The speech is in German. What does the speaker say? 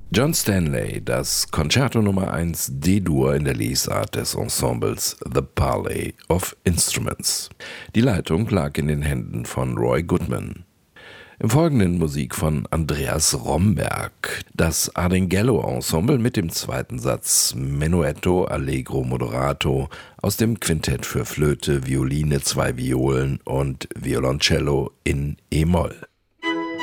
John Stanley, das Concerto Nummer 1 D-Dur in der Lesart des Ensembles The Parley of Instruments. Die Leitung lag in den Händen von Roy Goodman. Im Folgenden Musik von Andreas Romberg, das Ardinghello-Ensemble mit dem zweiten Satz Menuetto Allegro Moderato aus dem Quintett für Flöte, Violine, 2 Violen und Violoncello in E-Moll.